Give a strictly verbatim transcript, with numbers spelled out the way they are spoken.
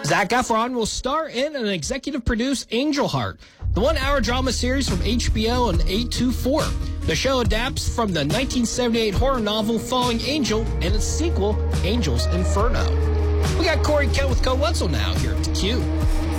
Zac Efron will star in and executive produce Angel Heart, the one-hour drama series from H B O on eight twenty-four. The show adapts from the nineteen seventy-eight horror novel Falling Angel and its sequel, Angel's Inferno. We got Corey Kent with Co Wetzel now here at Q.